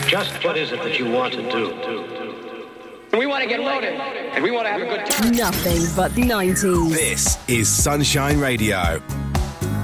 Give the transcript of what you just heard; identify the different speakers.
Speaker 1: Just what is it that you want to do?
Speaker 2: We want to get loaded, and we want to have a good time.
Speaker 3: Nothing but 90s.
Speaker 4: This is Sunshine Radio.